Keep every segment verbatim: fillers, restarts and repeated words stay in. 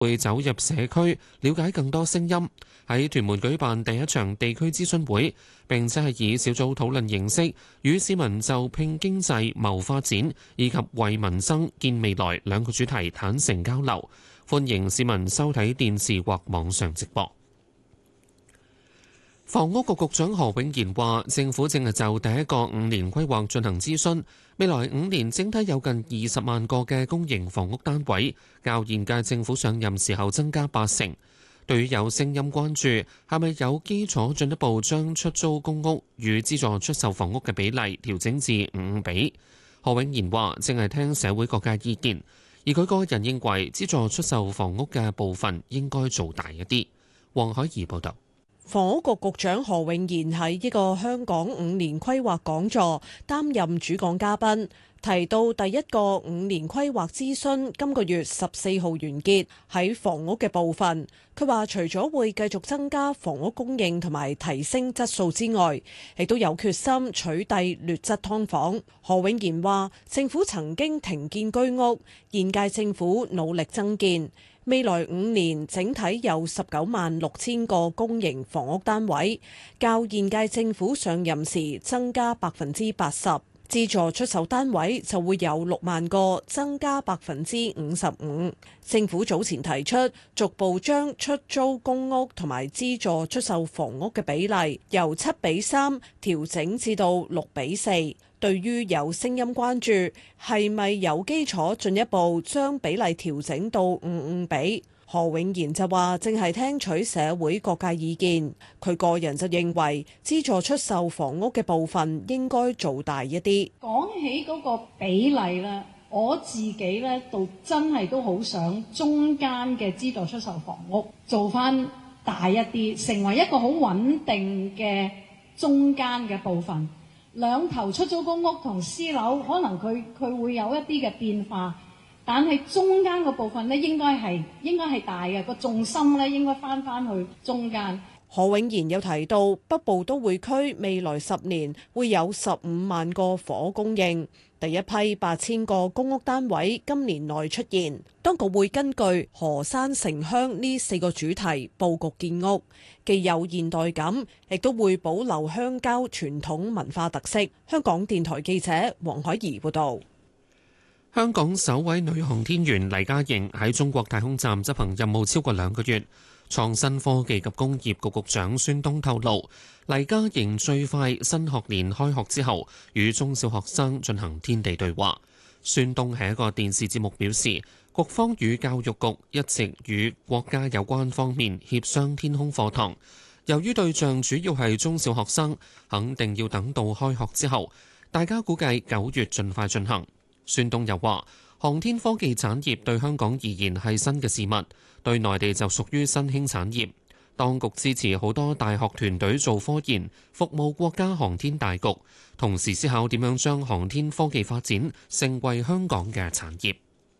會走入社區，了解更多聲音。喺屯門舉辦第一場地區諮詢會，並且係以小組討論形式，與市民就拼經濟、謀發展以及為民生建未來兩個主題坦誠交流。歡迎市民收睇電視或網上直播。房屋局局長何永賢話，政府正係就第一個五年規劃進行諮詢，未來五年整體有近二十萬個嘅公營房屋單位，較現屆政府上任時候增加八成。對於有聲音關注係咪有基礎進一步將出租公屋與資助出售房屋嘅比例調整至五五比，何永賢話正係聽社會各界意見，而佢個人認為資助出售房屋嘅部分應該做大一啲。黃海怡報導。 房屋局局長何永賢喺一個香港五年規劃講座擔任主講嘉賓，提到第一個五年規劃諮詢今個月十四號完結。喺房屋嘅部分，佢話除咗會繼續增加房屋供應同埋提升質素之外，亦都有決心取締劣質劏房。何永賢話政府曾經停建居屋，現屆政府努力增建。未來五年整體有十九萬六千個公營房屋單位，較現屆政府上任時增加百分之八十。資助出售單位就會有六萬個，增加百分之五十五。政府早前提出逐步將出租公屋同埋資助出售房屋嘅比例由七比三調整至到六比四。對於有聲音關注係咪有基礎進一步將比例調整到五五比，何永賢就話正係聽取社會各界意見。佢個人就認為資助出售房屋嘅部分應該做大一啲。 講起嗰個比例咧，我自己咧到真係都好想中間嘅資助出售房屋做返大一啲，成為一個好穩定嘅中間嘅部分。兩頭出租公屋同私樓可能佢佢會有一啲嘅變化，但係中間個部分咧應該係應該係大嘅，個重心咧應該翻翻去中間。 何永賢有提到北部都會區未來十年會有十五萬個房屋供應，第一批八千個公屋單位今年內出現，當局會根據河山城鄉呢四個主題佈局建屋，既有現代感，亦都會保留鄉郊傳統文化特色。香港電台記者黃海怡報導。 香港首位女航天員黎嘉瑩喺中國太空站執行任務超過兩個月。創新科技及工業局局長孫東透露，黎嘉瑩最快新學年開學之後，與中小學生進行天地對話。孫東喺一個電視節目表示，局方與教育局一直與國家有關方面協商天空課堂。由於對象主要係中小學生，肯定要等到開學之後，大家估計九月盡快進行。孫東又話，航天科技產業對香港而言係新嘅事物，對內地就屬於新興產業。當局支持好多大學團隊做科研，服務國家航天大局，同時思考點樣將航天科技發展成為香港嘅產業。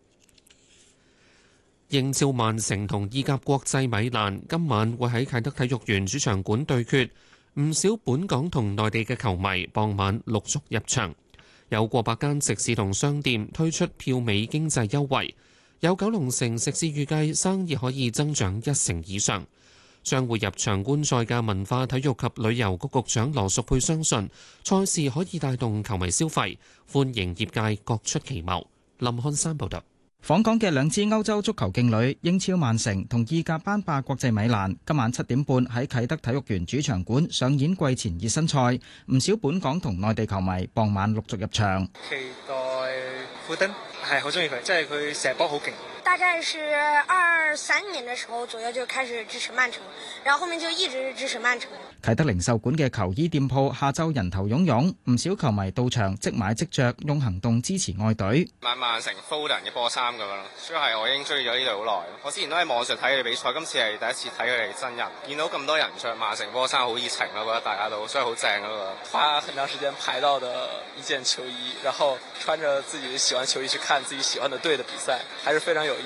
英超曼城同意甲國際米蘭今晚會喺啟德體育園主場館對決，唔少本港同內地嘅球迷傍晚陸續入場。有過百間食肆同商店推出票尾經濟優惠，有九龍城食肆預計生意可以增長一成以上。將會入場觀賽嘅文化體育及旅遊局局長羅淑佩相信，賽事可以帶動球迷消費，歡迎業界各出奇謀。林漢山報道。 訪港嘅兩支歐洲足球勁旅英超曼城同意甲班霸國際米蘭今晚七點半喺啟德體育園主場館上演季前熱身賽，唔少本港同內地球迷傍晚陸續入場。 期待富登係好中意佢，即係佢射波好勁。 大概是二三年的時候左右就開始支持曼城，然後後面就一直支持曼城。 啟德零售館嘅球衣店鋪下晝人頭湧湧，唔少球迷到場即買即着，用行動支持愛隊。 買曼城 Foden 嘅波衫咁樣咯，所以係我已經追咗呢隊好耐。我之前都喺網上睇佢哋比賽，今次係第一次睇佢哋真人，見到咁多人着曼城波衫，好熱情咯，覺得大家都所以好正咯。 花很長時間排到的一件球衣，然後穿着自己喜歡球衣去看自己喜歡的隊的比賽，還是非常有意義的。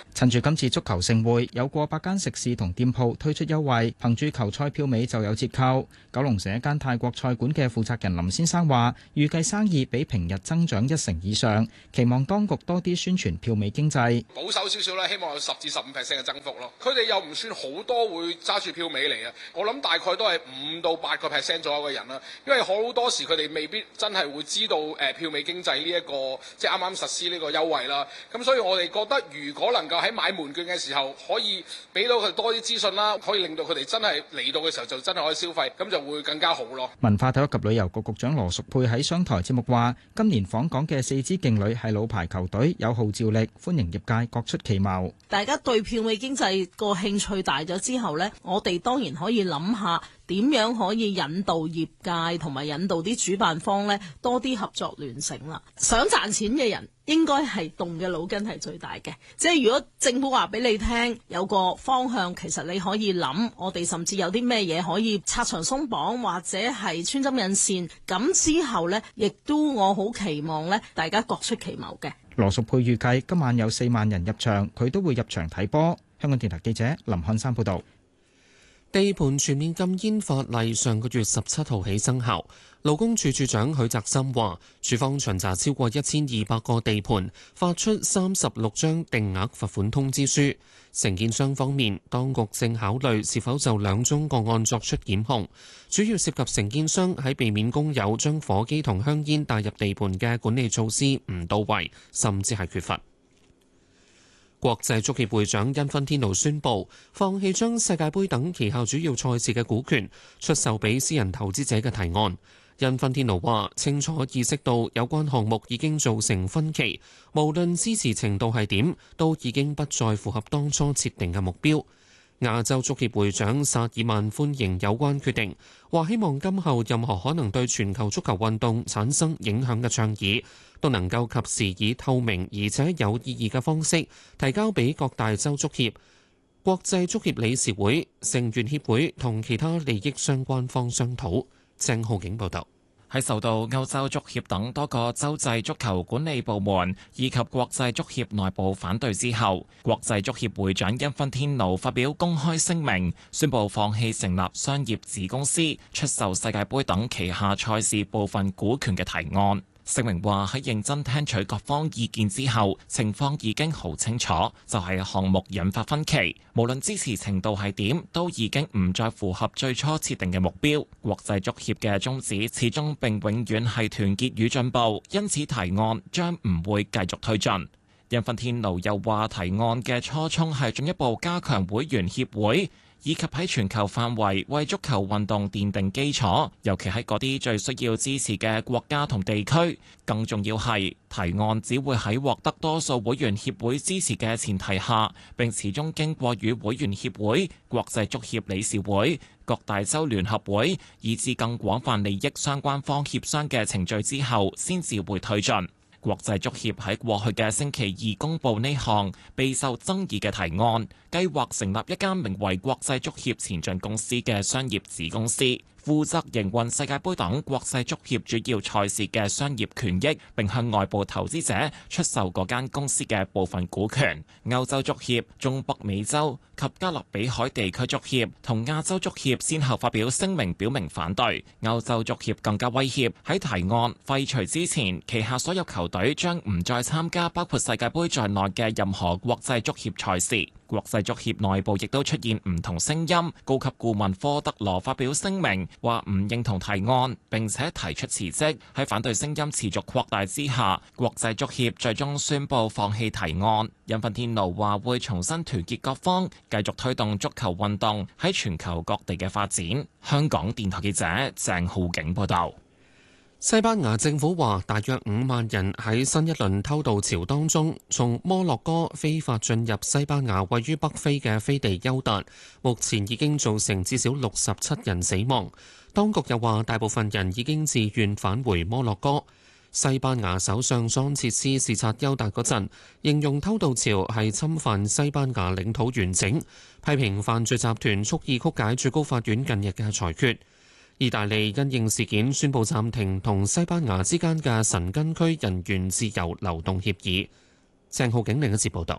趁住今次足球盛會，有過百間食肆同店鋪推出優惠，憑住球賽票尾就有折扣。九龍城一間泰國菜館嘅負責人林先生話，預計生意比平日增長一成以上，期望當局多啲宣傳票尾經濟。 保守少少啦，希望有十至十五 percent 嘅增幅咯。佢哋又唔算好多會揸住票尾嚟啊，我諗大概都係五到八個 percent 左右嘅人啦。因為好多時佢哋未必真係會知道誒票尾經濟呢一個即係啱啱實施呢個優惠啦。咁所以我哋覺得如果能夠喺買門券嘅時候可以俾到佢多啲資訊啦，可以令到佢哋真係嚟到嘅時候就真係可以消費，咁就會更加好咯。 文化體育及旅遊局局長羅淑佩喺商台節目話，今年訪港嘅四支勁旅係老牌球隊，有號召力，歡迎業界各出奇謀。 大家對票尾經濟個興趣大咗之後呢，我哋當然可以諗下點樣可以引導業界同埋引導啲主辦方呢多啲合作聯成啦。想賺錢嘅人應該係動嘅腦筋係最大嘅，即係如果政府話俾你聽有個方向，其實你可以諗，我哋甚至有啲咩嘢可以拆牆鬆綁或者係穿針引線，咁之後呢，亦都我好期望呢大家各出奇謀嘅。 羅淑佩預計今晚有四萬人入場，佢都會入場睇波。香港電台記者林漢山報導。 地盤全面禁煙法例上個月十七號起生效。勞工處處長許澤森話，處方巡查超過一千二百個地盤，發出三十六張定額罰款通知書。承建商方面，當局正考慮是否就兩宗個案作出檢控，主要涉及承建商喺避免工友將火機同香煙帶入地盤嘅管理措施唔到位，甚至係缺乏。國際足協會長因芬天奴宣布放棄將世界盃等旗下主要賽事嘅股權出售俾私人投資者嘅提案。因芬天奴話清楚意識到有關項目已經造成分歧，無論支持程度係點，都已經不再符合當初設定嘅目標。亞洲足協會長薩爾曼歡迎有關決定，話希望今後任何可能對全球足球運動產生影響嘅倡議，都能夠及時以透明而且有意義嘅方式提交俾各大洲足協、國際足協理事會、成員協會同其他利益相關方商討。鄭浩景報道。 喺受到歐洲足協等多個洲際足球管理部門以及國際足協內部反對之後，國際足協會長因芬天奴發表公開聲明，宣布放棄成立商業子公司、出售世界盃等旗下賽事部分股權嘅提案。聲明話喺認真聽取各方意見之後，情況已經好清楚，就係項目引發分歧，無論支持程度係點，都已經唔再符合最初設定嘅目標。國際足協嘅宗旨始終並永遠係團結與進步，因此提案將唔會繼續推進。因芬天奴又話提案嘅初衷係進一步加強會員協會，以及喺全球範圍為足球運動奠定基礎，尤其喺嗰啲最需要支持嘅國家同地區。更重要係提案只會喺獲得多數會員協會支持嘅前提下，並始終經過與會員協會、國際足協理事會、各大洲聯合會以至更廣泛利益相關方協商嘅程序之後，先至會推進。國際足協喺過去嘅星期二公布呢項備受爭議嘅提案，計劃成立一間名為國際足協前進公司嘅商業子公司，負責營運世界盃等國際足協主要賽事嘅商業權益，並向外部投資者出售嗰間公司嘅部分股權。歐洲足協、中北美洲及加勒比海地區足協同亞洲足協先後發表聲明表明反對。歐洲足協更加威脅喺提案廢除之前，旗下所有球隊將唔再參加包括世界盃在內嘅任何國際足協賽事。國際足協內部亦都出現唔同聲音，高級顧問科德羅發表聲明，話唔認同提案，並且提出辭職。喺反對聲音持續擴大之下，國際足協最終宣布放棄提案。因芬天奴話會重新團結各方，繼續推動足球運動喺全球各地嘅發展。香港電台記者鄭浩景報道。 西班牙政府話，大約五萬人喺新一輪偷渡潮當中，從摩洛哥非法進入西班牙位於北非嘅飛地休達，目前已經造成至少六十七人死亡。當局又話，大部分人已經自願返回摩洛哥。西班牙首相桑切斯視察休達嗰陣，形容偷渡潮係侵犯西班牙領土完整，批評犯罪集團蓄意曲解最高法院近日嘅裁決。意大利因應事件宣布暫停同西班牙之間嘅申根區人員自由流動協議。鄭浩景另一節報道。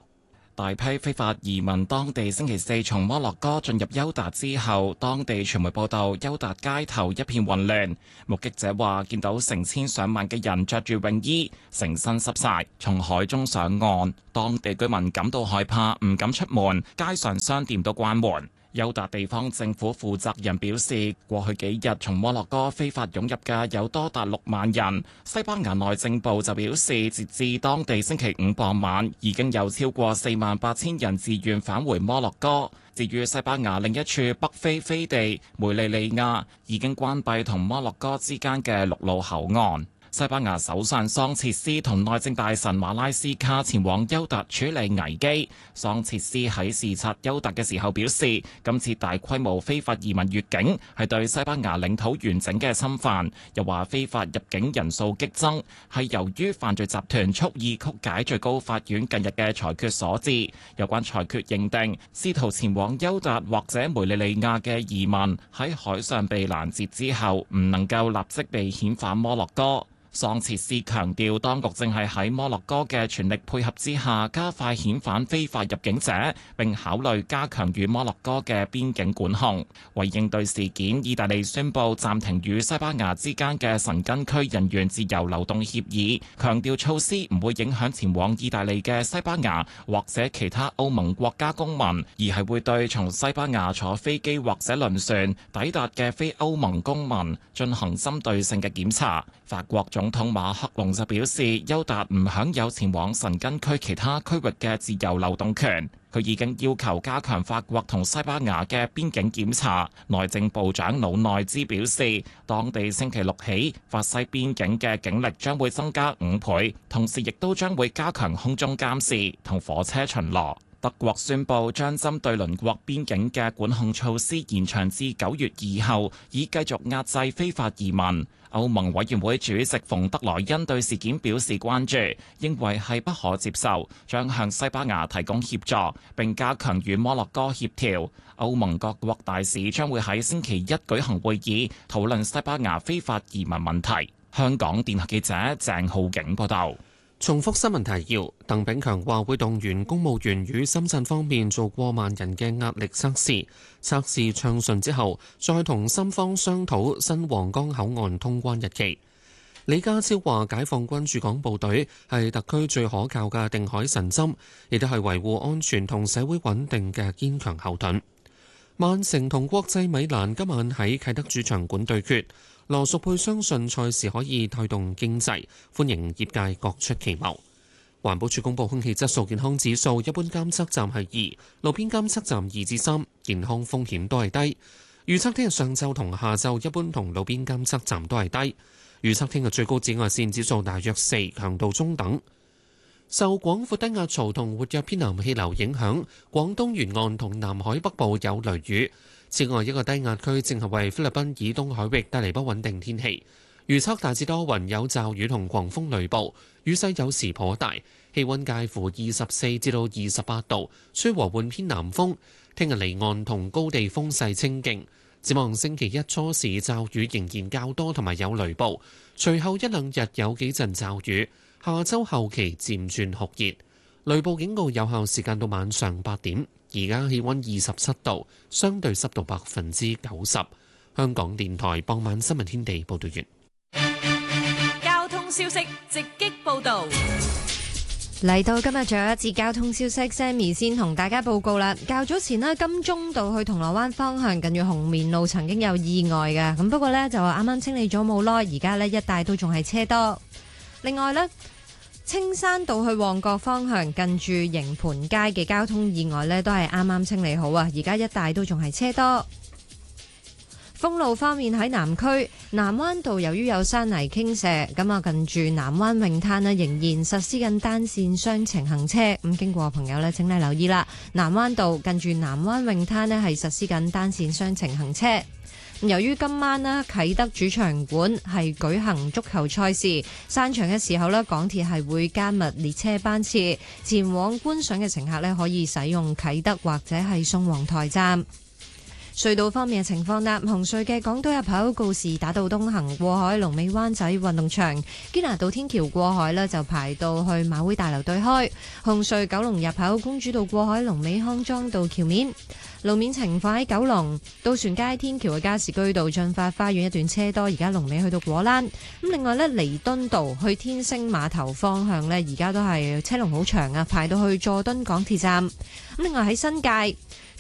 大批非法移民當地星期四從摩洛哥進入休達之後，當地傳媒報道休達街頭一片混亂。目擊者話見到成千上萬嘅人着住泳衣，成身濕晒，從海中上岸。當地居民感到害怕，唔敢出門，街上商店都關門。休達地方政府負責人表示，過去幾日從摩洛哥非法湧入嘅有多達六萬人。西班牙內政部就表示，截至當地星期五傍晚，已經有超過四萬八千人自願返回摩洛哥。至於西班牙另一處北非飛地梅利利亞，已經關閉同摩洛哥之間嘅陸路口岸。西班牙首相桑切斯同內政大臣馬拉斯卡前往休達處理危機。桑切斯喺視察休達嘅時候表示，今次大規模非法移民越境係對西班牙領土完整嘅侵犯。又話非法入境人數激增係由於犯罪集團蓄意曲解最高法院近日嘅裁決所致。有關裁決認定，試圖前往休達或者梅利利亞嘅移民喺海上被攔截之後，唔能夠立即被遣返摩洛哥。桑切斯強調，當局正係喺摩洛哥嘅全力配合之下，加快遣返非法入境者，並考慮加強與摩洛哥嘅邊境管控。為應對事件，意大利宣布暫停與西班牙之間嘅申根區人員自由流動協議，強調措施唔會影響前往意大利嘅西班牙或者其他歐盟國家公民，而係會對從西班牙坐飛機或者輪船抵達嘅非歐盟公民進行針對性嘅檢查。法國總統馬克龍就表示，休達唔享有前往申根區其他區域嘅自由流動權。佢已經要求加強法國同西班牙嘅邊境檢查。內政部長魯內茲表示，當地星期六起，法西邊境嘅警力將會增加五倍，同時亦都將會加強空中監視同火車巡邏。德國宣布將針對鄰國邊境嘅管控措施延長至九月二號，以繼續壓制非法移民。歐盟委員會主席馮德萊恩對事件表示關注，認為係不可接受，將向西班牙提供協助，並加強與摩洛哥協調。歐盟各國大使將會喺星期一舉行會議，討論西班牙非法移民問題。香港電台記者鄭浩景報道。 重複新聞提要，鄧炳強話會動員公務員與深圳方面做過萬人嘅壓力測試，測試暢順之後，再同深方商討新皇崗口岸通關日期。李家超話解放軍駐港部隊係特區最可靠嘅定海神針，亦都係維護安全同社會穩定嘅堅強後盾。曼城同國際米蘭今晚喺啟德主場館對決。羅淑佩相信賽事可以推動經濟，歡迎業界各出奇謀。環保署公布空氣質素健康指數，一般監測站係二，路邊監測站二至三，健康風險都係低。預測聽日上晝同下晝一般同路邊監測站都係低。預測聽日最高紫外線指數大約四，強度中等。受廣闊低壓槽同活躍偏南氣流影響，廣東沿岸同南海北部有雷雨。此外，一個低壓區正係為菲律賓以東海域帶嚟不穩定天氣，預測大致多雲有驟雨同狂風雷暴，雨勢有時頗大，氣溫介乎二十四至到二十八度，吹和緩偏南風。聽日離岸同高地風勢清勁，展望星期一初時驟雨仍然較多同埋有雷暴，隨後一兩日有幾陣驟雨，下周後期漸轉酷熱，雷暴警告有效時間到晚上八點。而家氣溫二十七度，相對濕度百分之九十。香港電台傍晚新聞天地報道完。 交通消息直擊報道。 嚟到今日仲有一節交通消息 ，Sammy 先同大家報告啦。較早前呢，金鐘道去銅鑼灣方向近住紅棉路曾經有意外嘅，咁不過呢，就啱啱清理咗冇耐，而家呢一帶都仲係車多。另外呢，青山道去旺角方向近住營盤街嘅交通意外呢，都係啱啱清理好啊！而家一帶都仲係車多。封路方面喺南區南灣道，由於有山泥傾瀉，咁啊近住南灣泳灘呢，仍然實施緊單線雙程行車。咁經過朋友呢，請你留意啦。南灣道近住南灣泳灘呢，係實施緊單線雙程行車。由於今晚呢，啟德主場館係舉行足球賽事，散場嘅時候呢，港鐵係會加密列車班次，前往觀賞嘅乘客呢，可以使用啟德或者係宋皇臺站。 隧道方面嘅情況啦，紅隧嘅港島入口告士打道東行過海，龍尾灣仔運動場；堅拿道天橋過海呢就排到去馬會大樓對開。紅隧九龍入口公主道過海，龍尾康莊道橋面。路面情況喺九龍渡船街天橋嘅加士居道進發花園一段車多，而家龍尾去到果欄。咁另外呢，彌敦道去天星碼頭方向呢，而家都係車龍好長啊，排到去佐敦港鐵站。咁另外喺新界